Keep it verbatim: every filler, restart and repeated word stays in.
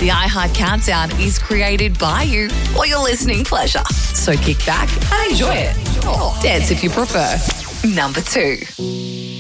The iHeart Countdown is created by you for your listening pleasure. So kick back and enjoy it. Or dance if you prefer. Number two.